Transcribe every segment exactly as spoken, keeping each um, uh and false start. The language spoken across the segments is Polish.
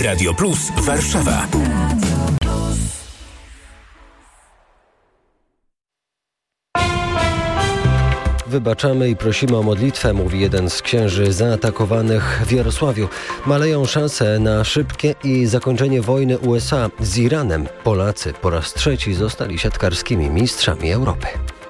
Radio Plus Warszawa. Wybaczamy i prosimy o modlitwę, mówi jeden z księży zaatakowanych w Jarosławiu. Maleją szanse na szybkie i zakończenie wojny U S A z Iranem. Polacy po raz trzeci zostali siatkarskimi mistrzami Europy.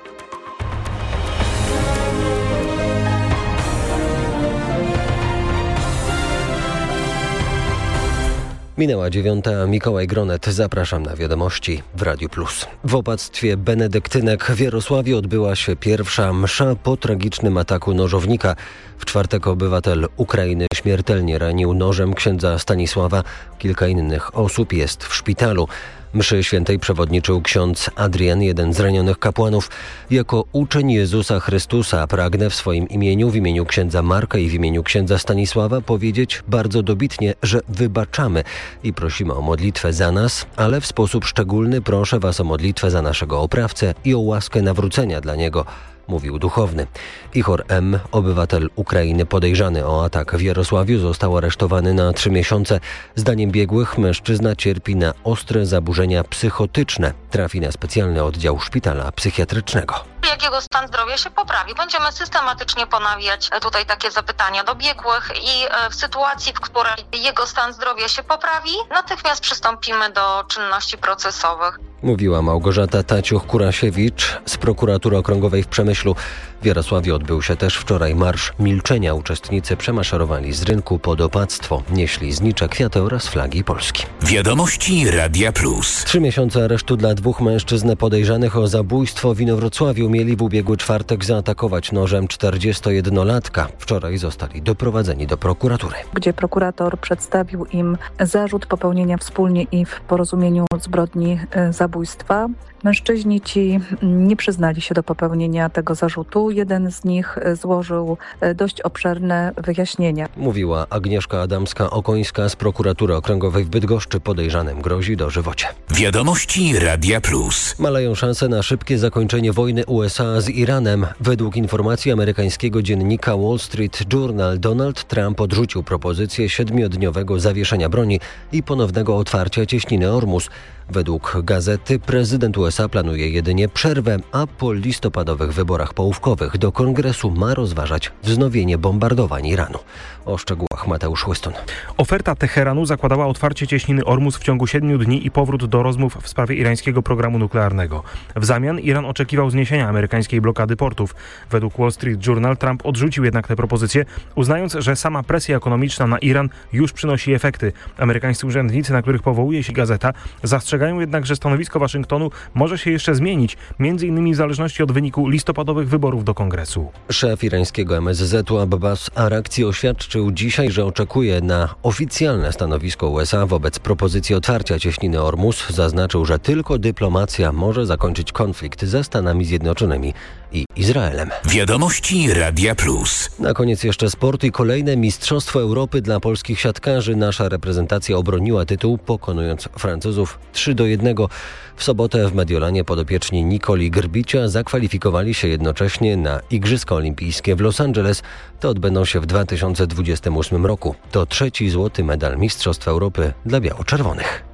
Minęła dziewiąta. Mikołaj Gronet. Zapraszam na wiadomości w Radiu Plus. W opactwie benedyktynek w Jarosławiu odbyła się pierwsza msza po tragicznym ataku nożownika. W czwartek obywatel Ukrainy śmiertelnie ranił nożem księdza Stanisława. Kilka innych osób jest w szpitalu. Mszy świętej przewodniczył ksiądz Adrian, jeden z ranionych kapłanów. Jako uczeń Jezusa Chrystusa pragnę w swoim imieniu, w imieniu księdza Marka i w imieniu księdza Stanisława powiedzieć bardzo dobitnie, że wybaczamy i prosimy o modlitwę za nas, ale w sposób szczególny proszę was o modlitwę za naszego oprawcę i o łaskę nawrócenia dla niego, mówił duchowny. Ihor M., obywatel Ukrainy podejrzany o atak w Jarosławiu, został aresztowany na trzy miesiące. Zdaniem biegłych mężczyzna cierpi na ostre zaburzenia psychotyczne. Trafi na specjalny oddział szpitala psychiatrycznego. Jak jego stan zdrowia się poprawi. Będziemy systematycznie ponawiać tutaj takie zapytania do biegłych i w sytuacji, w której jego stan zdrowia się poprawi, natychmiast przystąpimy do czynności procesowych. Mówiła Małgorzata Taciuch-Kurasiewicz z Prokuratury Okręgowej w Przemyślu. W Jarosławiu odbył się też wczoraj marsz milczenia. Uczestnicy przemaszerowali z rynku pod opactwo. Nieśli znicze, kwiaty oraz flagi Polski. Wiadomości Radia Plus. Trzy miesiące aresztu dla dwóch mężczyzn podejrzanych o zabójstwo w Inowrocławiu. Mieli w ubiegły czwartek zaatakować nożem czterdziestojednolatka. Wczoraj zostali doprowadzeni do prokuratury, gdzie prokurator przedstawił im zarzut popełnienia wspólnie i w porozumieniu zbrodni zabójstwa. Mężczyźni ci nie przyznali się do popełnienia tego zarzutu. Jeden z nich złożył dość obszerne wyjaśnienia. Mówiła Agnieszka Adamska-Okońska z Prokuratury Okręgowej w Bydgoszczy. Podejrzanym grozi dożywocie. Wiadomości Radia Plus. Maleją szanse na szybkie zakończenie wojny U S A z Iranem. Według informacji amerykańskiego dziennika Wall Street Journal Donald Trump odrzucił propozycję siedmiodniowego zawieszenia broni i ponownego otwarcia cieśniny Ormus. Według gazety prezydent U S A planuje jedynie przerwę, a po listopadowych wyborach połówkowych do Kongresu ma rozważać wznowienie bombardowań Iranu. O szczegółach Mateusz Łyston. Oferta Teheranu zakładała otwarcie cieśniny Ormus w ciągu siedmiu dni i powrót do rozmów w sprawie irańskiego programu nuklearnego. W zamian Iran oczekiwał zniesienia amerykańskiej blokady portów. Według Wall Street Journal Trump odrzucił jednak tę propozycję, uznając, że sama presja ekonomiczna na Iran już przynosi efekty. Amerykańscy urzędnicy, na których powołuje się gazeta, zastrzegają jednak, że stanowisko Waszyngtonu może się jeszcze zmienić, między innymi w zależności od wyniku listopadowych wyborów do Kongresu. Szef irańskiego M S Z-u Abbas Arakci oświadczył dzisiaj, że oczekuje na oficjalne stanowisko U S A wobec propozycji otwarcia cieśniny Ormus. Zaznaczył, że tylko dyplomacja może zakończyć konflikt ze Stanami Zjednoczonymi i Izraelem. Wiadomości Radia Plus. Na koniec jeszcze sport i kolejne Mistrzostwo Europy dla polskich siatkarzy. Nasza reprezentacja obroniła tytuł, pokonując Francuzów trzy do jednego. W sobotę w Mediolanie podopieczni Nikoli Grbicia zakwalifikowali się jednocześnie na Igrzyska Olimpijskie w Los Angeles. Te odbędą się w dwa tysiące dwudziestym ósmym roku. To trzeci złoty medal Mistrzostw Europy dla biało-czerwonych.